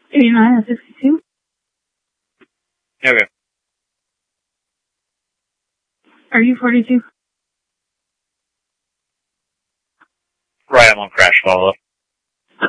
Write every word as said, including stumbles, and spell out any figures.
eighty-nine and sixty-two. Okay. Are you forty-two? Right, I'm on crash follow-up.